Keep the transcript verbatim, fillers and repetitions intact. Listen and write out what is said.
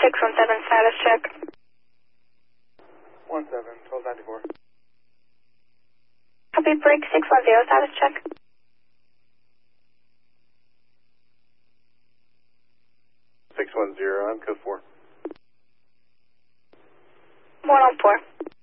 six one seven status check. one seven, twelve ninety-four. Copy, break six one zero status check. six one zero, I'm code four. one on four.